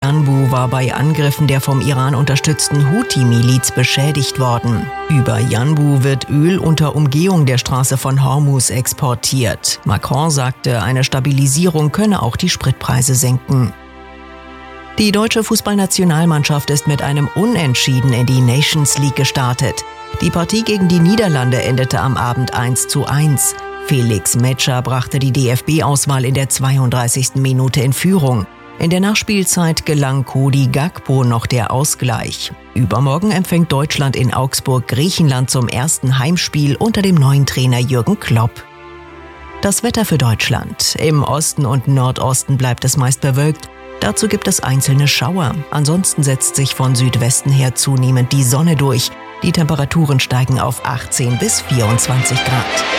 Yanbu war bei Angriffen der vom Iran unterstützten Houthi-Miliz beschädigt worden. Über Yanbu wird Öl unter Umgehung der Straße von Hormuz exportiert. Macron sagte, eine Stabilisierung könne auch die Spritpreise senken. Die deutsche Fußballnationalmannschaft ist mit einem Unentschieden in die Nations League gestartet. Die Partie gegen die Niederlande endete am Abend 1:1. Felix Metscher brachte die DFB-Auswahl in der 32. Minute in Führung. In der Nachspielzeit gelang Cody Gakpo noch der Ausgleich. Übermorgen empfängt Deutschland in Augsburg Griechenland zum ersten Heimspiel unter dem neuen Trainer Jürgen Klopp. Das Wetter für Deutschland. Im Osten und Nordosten bleibt es meist bewölkt. Dazu gibt es einzelne Schauer. Ansonsten setzt sich von Südwesten her zunehmend die Sonne durch. Die Temperaturen steigen auf 18 bis 24 Grad.